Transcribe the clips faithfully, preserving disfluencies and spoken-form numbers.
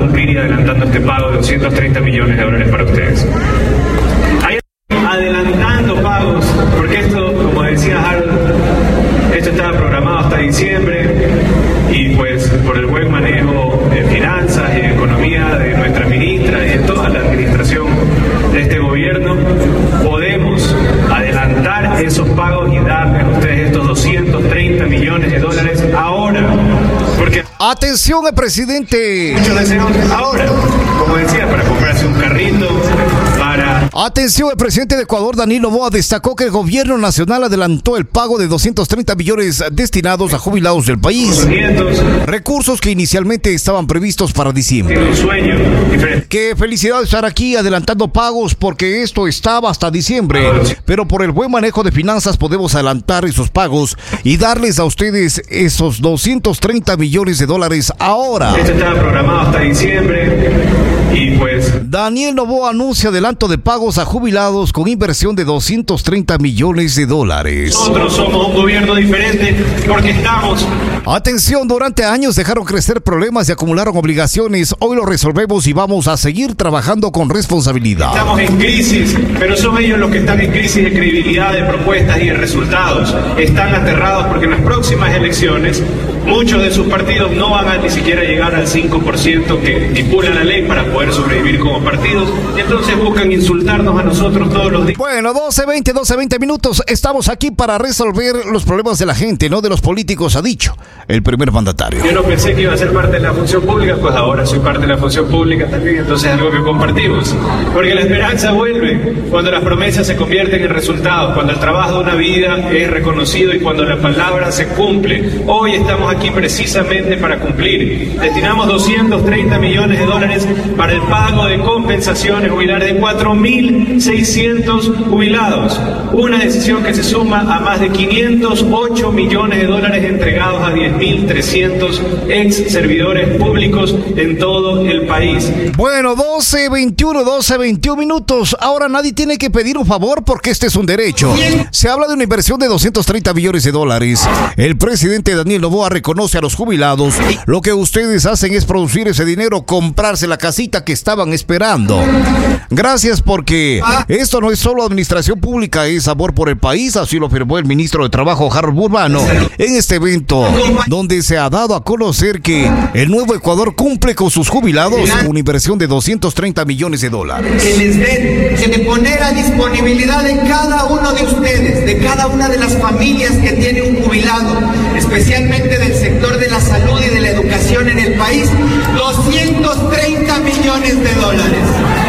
cumplir y adelantando este pago de doscientos treinta millones de dólares para ustedes. Hay adelantando pagos, porque esto, como decía Harold, esto estaba programado hasta diciembre y pues por el buen manejo de finanzas y de economía de nuestra ministra y de toda la administración de este gobierno, podemos adelantar esos pagos y darles a ustedes estos doscientos treinta millones de dólares ahora. Porque atención al presidente. Muchos deseos ahora, como decía, para comprarse un carrito, para... Atención, el presidente de Ecuador, Daniel Noboa, destacó que el gobierno nacional adelantó el pago de doscientos treinta millones destinados a jubilados del país. Nietos, recursos que inicialmente estaban previstos para diciembre. un sueño diferente. Qué felicidad estar aquí adelantando pagos porque esto estaba hasta diciembre, pero por el buen manejo de finanzas podemos adelantar esos pagos y darles a ustedes esos doscientos treinta millones de dólares ahora. Esto estaba programado hasta diciembre y pues... Daniel Noboa anuncia adelanto de pagos a jubilados con inversión de doscientos treinta millones de dólares. Nosotros somos un gobierno diferente porque estamos... Atención, durante años dejaron crecer problemas y acumularon obligaciones. Hoy lo resolvemos y vamos a seguir trabajando con responsabilidad. Estamos en crisis, pero son ellos los que están en crisis de credibilidad, de propuestas y de resultados. Están aterrados porque en las próximas elecciones muchos de sus partidos no van a ni siquiera llegar al cinco por ciento que estipula la ley para poder sobrevivir como partidos. Y entonces buscan insultarnos a nosotros todos los días. Bueno, doce veinte, doce veinte minutos. Estamos aquí para resolver los problemas de la gente, no de los políticos, ha dicho el primer mandatario. Yo no pensé que iba a ser parte de la función pública, pues ahora soy parte de la función pública también, entonces es algo que compartimos. Porque la esperanza vuelve cuando las promesas se convierten en resultados, cuando el trabajo de una vida es reconocido y cuando la palabra se cumple. Hoy estamos aquí precisamente para cumplir. Destinamos doscientos treinta millones de dólares para el pago de compensaciones jubilares de cuatro mil seiscientos jubilados. Una decisión que se suma a más de quinientos ocho millones de dólares entregados a diez mil trescientos ex servidores públicos en todo el país. Bueno, doce veintiuno, doce veintiuno minutos. Ahora nadie tiene que pedir un favor porque este es un derecho. Se habla de una inversión de doscientos treinta millones de dólares. El presidente Daniel Noboa reconoce a los jubilados. Lo que ustedes hacen es producir ese dinero, comprarse la casita que estaban esperando. Gracias, porque esto no es solo administración pública, es amor por el país. Así lo afirmó el ministro de Trabajo, Harold Burbano, en este evento, donde se ha dado a conocer que el nuevo Ecuador cumple con sus jubilados una inversión de doscientos treinta millones de dólares. Que les den, que de poner a disponibilidad de cada uno de ustedes, de cada una de las familias que tiene un jubilado, especialmente del sector de la salud y de la educación en el país, doscientos treinta millones de dólares.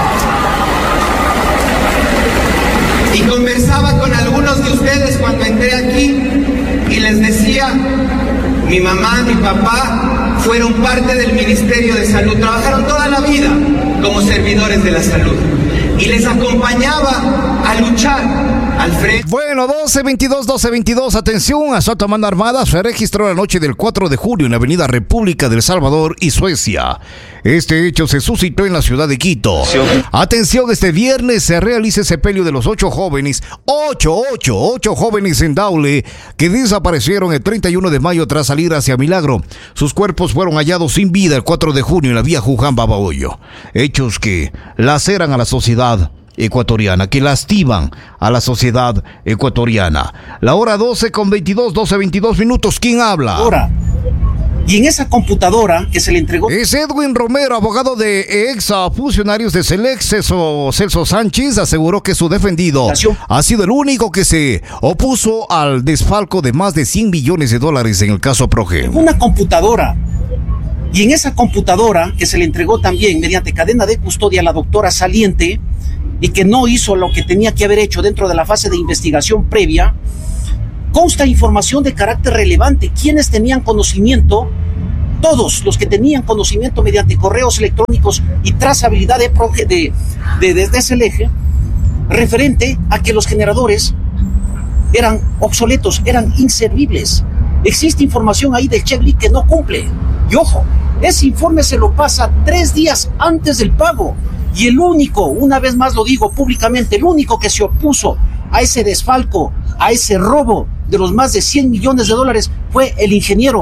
Y conversaba con algunos de ustedes cuando entré aquí y les decía, mi mamá, mi papá fueron parte del Ministerio de Salud, trabajaron toda la vida como servidores de la salud y les acompañaba a luchar al frente. Bueno, doce veintidós, doce veintidós, atención, asalto a mano armada se registró la noche del cuatro de julio en la avenida República del Salvador y Suecia. Este hecho se suscitó en la ciudad de Quito. Atención, este viernes se realiza el sepelio de los ocho jóvenes, ocho, ocho, ocho jóvenes en Daule que desaparecieron el treinta y uno de mayo tras salir hacia Milagro. Sus cuerpos fueron hallados sin vida el cuatro de junio en la vía Juján-Babahoyo. Hechos que laceran a la sociedad ecuatoriana, que lastiman a la sociedad ecuatoriana. La hora doce con veintidós, doce veintidós minutos. ¿Quién habla? Ahora. Y en esa computadora que se le entregó... Es Edwin Romero, abogado de ex funcionarios de Selex. Celso, Celso Sánchez aseguró que su defendido ha sido el único que se opuso al desfalco de más de cien millones de dólares en el caso Progem. Una computadora. Y en esa computadora que se le entregó también mediante cadena de custodia a la doctora saliente y que no hizo lo que tenía que haber hecho dentro de la fase de investigación previa, consta información de carácter relevante. ¿Quiénes tenían conocimiento? Todos los que tenían conocimiento mediante correos electrónicos y trazabilidad de, de, de, desde ese eje, referente a que los generadores eran obsoletos, eran inservibles. Existe información ahí del Chevli que no cumple. Y ojo, ese informe se lo pasa tres días antes del pago. Y el único, una vez más lo digo públicamente, el único que se opuso a ese desfalco, a ese robo de los más de cien millones de dólares fue el ingeniero,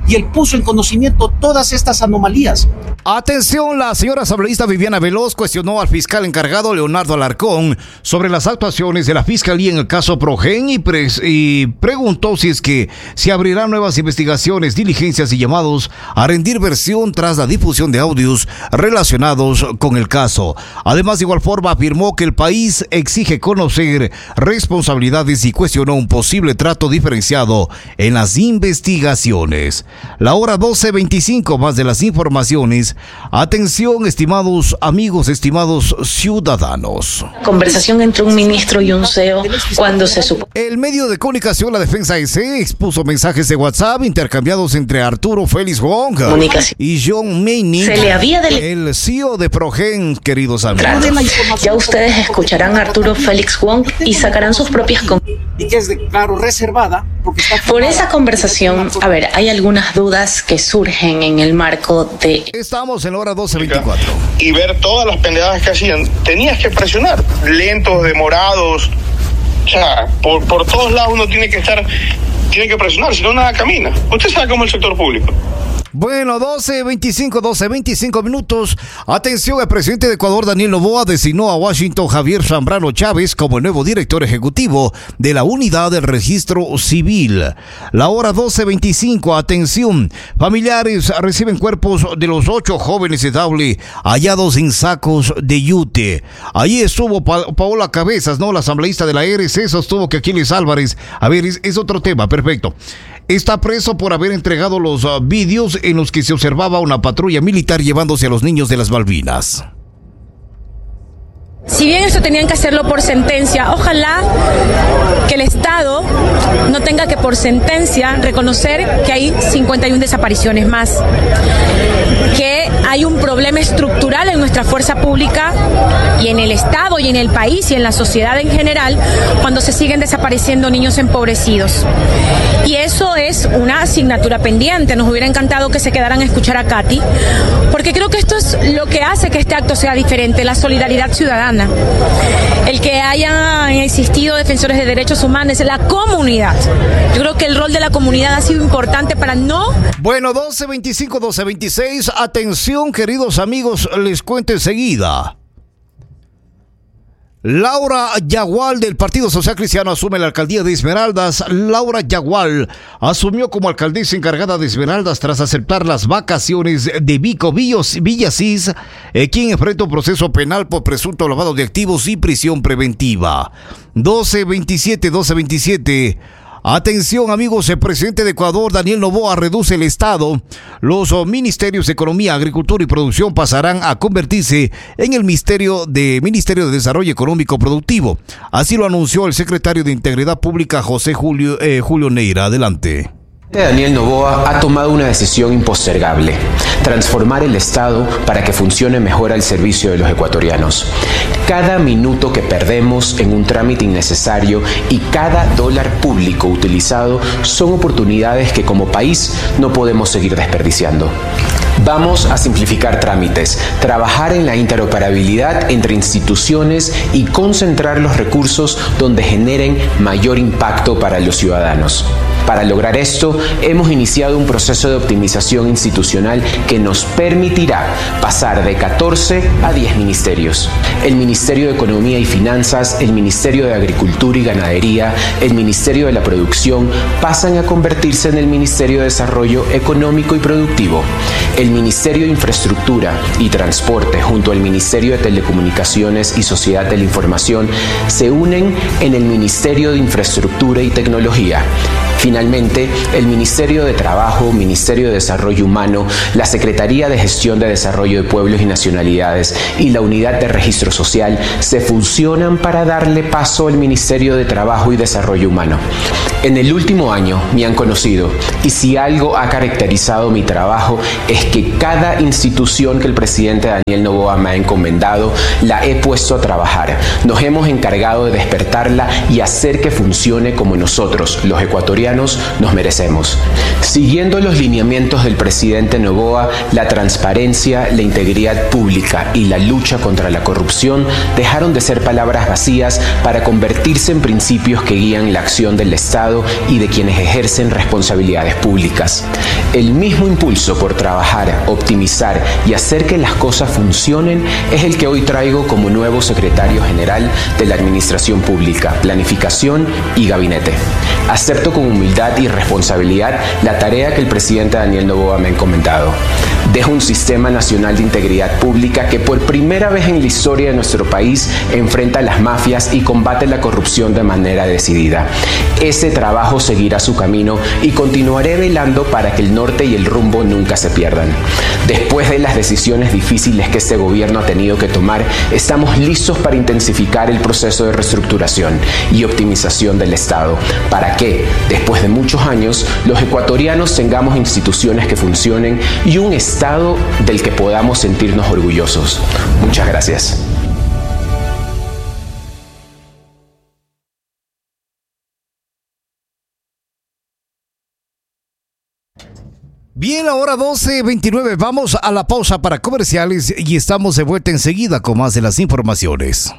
y él puso en conocimiento todas estas anomalías. Atención, la señora asambleísta Viviana Veloz cuestionó al fiscal encargado Leonardo Alarcón sobre las actuaciones de la fiscalía en el caso Progen y, pres- y preguntó si es que se abrirán nuevas investigaciones, diligencias y llamados a rendir versión tras la difusión de audios relacionados con el caso. Además, de igual forma, afirmó que el país exige conocer responsabilidades y cuestionó un posible trato diferenciado en las investigaciones. La hora doce veinticinco, más de las informaciones. Atención, estimados amigos, estimados ciudadanos. Conversación entre un ministro y un C E O cuando se supo. El medio de comunicación La Defensa S E expuso mensajes de WhatsApp intercambiados entre Arturo Félix Wong y John Maynick, Se le había dele- el C E O de Progen, queridos amigos. Ya ustedes escucharán a Arturo Félix Wong y sacarán sus propias conclusiones. Y que es, de, claro, reservada. Porque está Por esa conversación, a ver, hay algunas dudas que surgen en el marco de... Estamos en la hora doce veinticuatro. Y ver todas las pendejadas que hacían, tenías que presionar, lentos, demorados, o sea, por, por todos lados uno tiene que estar, tiene que presionar, si no nada camina. Usted sabe cómo es el sector público. Bueno, doce veinticinco, doce veinticinco minutos. Atención, el presidente de Ecuador, Daniel Noboa, designó a Washington Javier Zambrano Chávez como el nuevo director ejecutivo de la Unidad del Registro Civil. La hora doce veinticinco, atención, familiares reciben cuerpos de los ocho jóvenes de Daule hallados en sacos de yute. Allí estuvo pa Paola Cabezas, ¿no? La asambleísta de la R C, sostuvo que Aquiles Álvarez, a ver, es, es otro tema, perfecto. Está preso por haber entregado los uh, vídeos en los que se observaba una patrulla militar llevándose a los niños de las Malvinas. Si bien esto tenían que hacerlo por sentencia, ojalá que el Estado no tenga que por sentencia reconocer que hay cincuenta y una desapariciones más, que hay un problema estructural en nuestra fuerza pública y en el Estado y en el país y en la sociedad en general cuando se siguen desapareciendo niños empobrecidos. Y eso es una asignatura pendiente. Nos hubiera encantado que se quedaran a escuchar a Katy, porque creo que esto es lo que hace que este acto sea diferente, la solidaridad ciudadana. El que hayan existido defensores de derechos humanos, la comunidad. Yo creo que el rol de la comunidad ha sido importante para no... Bueno, doce veinticinco, doce veintiséis, atención queridos amigos, les cuento enseguida. Laura Yagual del Partido Social Cristiano asume la alcaldía de Esmeraldas. Laura Yagual asumió como alcaldesa encargada de Esmeraldas tras aceptar las vacaciones de Vico Villasís, eh, quien enfrenta un proceso penal por presunto lavado de activos y prisión preventiva. doce veintisiete, doce veintisiete. Atención amigos, el presidente de Ecuador, Daniel Noboa, reduce el Estado. Los oh, ministerios de Economía, Agricultura y Producción pasarán a convertirse en el Ministerio de, Ministerio de Desarrollo Económico Productivo. Así lo anunció el secretario de Integridad Pública, José Julio, eh, Julio Neira. Adelante. Daniel Noboa ha tomado una decisión impostergable: transformar el Estado para que funcione mejor al servicio de los ecuatorianos. Cada minuto que perdemos en un trámite innecesario y cada dólar público utilizado son oportunidades que como país no podemos seguir desperdiciando. Vamos a simplificar trámites, trabajar en la interoperabilidad entre instituciones y concentrar los recursos donde generen mayor impacto para los ciudadanos. Para lograr esto, hemos iniciado un proceso de optimización institucional que nos permitirá pasar de catorce a diez ministerios. El Ministerio de Economía y Finanzas, el Ministerio de Agricultura y Ganadería, el Ministerio de la Producción pasan a convertirse en el Ministerio de Desarrollo Económico y Productivo. El Ministerio de Infraestructura y Transporte junto al Ministerio de Telecomunicaciones y Sociedad de la Información se unen en el Ministerio de Infraestructura y Tecnología. Finalmente, el Ministerio de Trabajo, Ministerio de Desarrollo Humano, la Secretaría de Gestión de Desarrollo de Pueblos y Nacionalidades y la Unidad de Registro Social se fusionan para darle paso al Ministerio de Trabajo y Desarrollo Humano. En el último año me han conocido, y si algo ha caracterizado mi trabajo es que cada institución que el presidente Daniel Noboa me ha encomendado la he puesto a trabajar. Nos hemos encargado de despertarla y hacer que funcione como nosotros, los ecuatorianos, ecuatorianos nos merecemos. Siguiendo los lineamientos del presidente Noboa, la transparencia, la integridad pública y la lucha contra la corrupción dejaron de ser palabras vacías para convertirse en principios que guían la acción del Estado y de quienes ejercen responsabilidades públicas. El mismo impulso por trabajar, optimizar y hacer que las cosas funcionen es el que hoy traigo como nuevo secretario general de la Administración Pública, Planificación y Gabinete. Acepto con humildad y responsabilidad la tarea que el presidente Daniel Noboa me ha encomendado. Dejo un sistema nacional de integridad pública que por primera vez en la historia de nuestro país enfrenta a las mafias y combate la corrupción de manera decidida. Ese trabajo seguirá su camino y continuaré velando para que el norte y el rumbo nunca se pierdan. Después de las decisiones difíciles que este gobierno ha tenido que tomar, estamos listos para intensificar el proceso de reestructuración y optimización del Estado, para que, después de muchos años, los ecuatorianos tengamos instituciones que funcionen y un Estado del que podamos sentirnos orgullosos. Muchas gracias. Bien, ahora doce veintinueve, vamos a la pausa para comerciales y estamos de vuelta enseguida con más de las informaciones.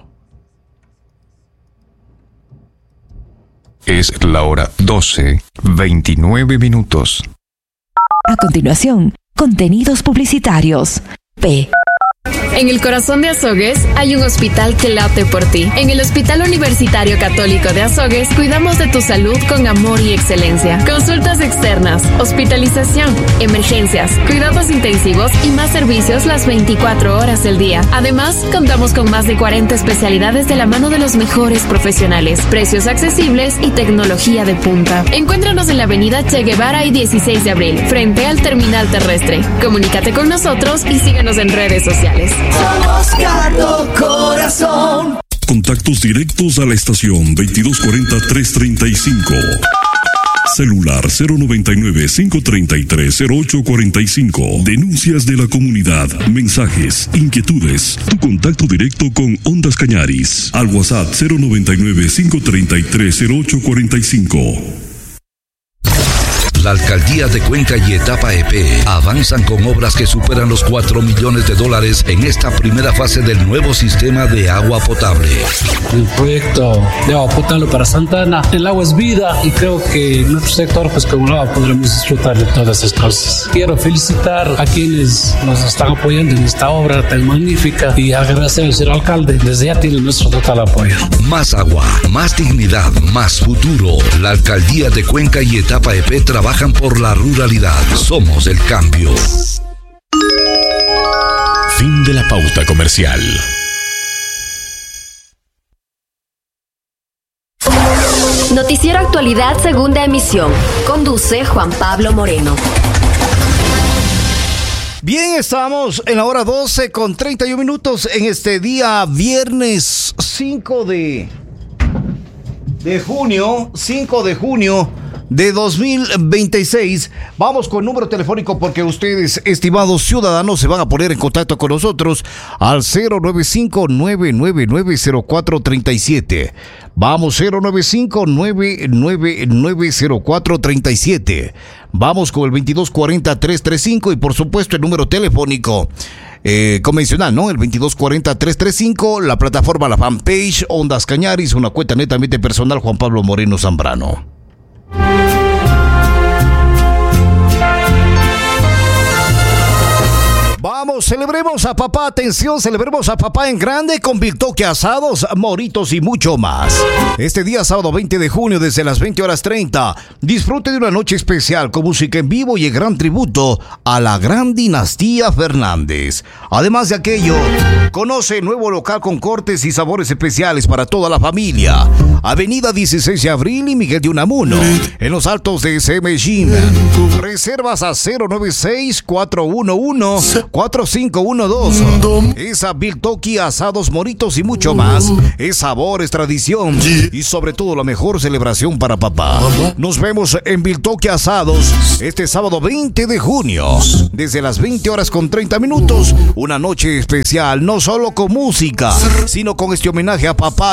Es la hora doce veintinueve minutos. A continuación, contenidos publicitarios. P. En el corazón de Azogues hay un hospital que late por ti. En el Hospital Universitario Católico de Azogues cuidamos de tu salud con amor y excelencia. Consultas externas, hospitalización, emergencias, cuidados intensivos y más servicios las veinticuatro horas del día. Además, contamos con más de cuarenta especialidades de la mano de los mejores profesionales, precios accesibles y tecnología de punta. Encuéntranos en la avenida Che Guevara y dieciséis de abril, frente al terminal terrestre. Comunícate con nosotros y síguenos en redes sociales. Somos Cardo Corazón. Contactos directos a la estación veintidós cuarenta, trescientos treinta y cinco. Celular cero noventa y nueve, cinco treinta y tres, cero ocho cuarenta y cinco. Denuncias de la comunidad, mensajes, inquietudes. Tu contacto directo con Ondas Cañaris. Al WhatsApp cero noventa y nueve, cinco treinta y tres, cero ocho cuarenta y cinco. La Alcaldía de Cuenca y Etapa E P avanzan con obras que superan los cuatro millones de dólares en esta primera fase del nuevo sistema de agua potable. El proyecto de agua potable para Santa Ana, el agua es vida y creo que en nuestro sector, pues como el agua, podremos disfrutar de todas esas cosas. Quiero felicitar a quienes nos están apoyando en esta obra tan magnífica y agradecer al señor alcalde. Desde ya tiene nuestro total apoyo. Más agua, más dignidad, más futuro. La Alcaldía de Cuenca y Etapa E P trabaja por la ruralidad. Somos el cambio. Fin de la pauta comercial. Noticiero Actualidad, segunda emisión. Conduce Juan Pablo Moreno. Bien, estamos en la hora doce con treinta y un minutos en este día viernes cinco de, de junio, cinco de junio de dos mil veintiséis. Vamos con número telefónico porque ustedes, estimados ciudadanos, se van a poner en contacto con nosotros al cero nueve cinco, nueve nueve nueve, cero cuatro tres siete. Vamos, cero nueve cinco, nueve nueve nueve, cero cuatro tres siete. Vamos con el veintidós cuarenta, trescientos treinta y cinco y por supuesto el número telefónico Eh, convencional, ¿no? El veintidós cuarenta, trescientos treinta y cinco, la plataforma, la fanpage, Ondas Cañaris, una cuenta netamente personal, Juan Pablo Moreno Zambrano. Vamos, celebremos a papá, atención, celebremos a papá en grande con Biltoque Asados, Moritos y mucho más. Este día sábado veinte de junio desde las veinte horas treinta, disfrute de una noche especial con música en vivo y el gran tributo a la gran dinastía Fernández. Además de aquello, conoce el nuevo local con cortes y sabores especiales para toda la familia. Avenida dieciséis de abril y Miguel de Unamuno, en los altos de Medellín. Reservas a cero nueve seis, cuatro uno uno, cuatro cinco uno dos. Es a Biltoque Asados, Moritos y mucho más. Es sabor, es tradición y sobre todo la mejor celebración para papá. Nos vemos en Biltoque Asados este sábado veinte de junio desde las veinte horas con treinta minutos. Una noche especial, no solo con música, sino con este homenaje a papá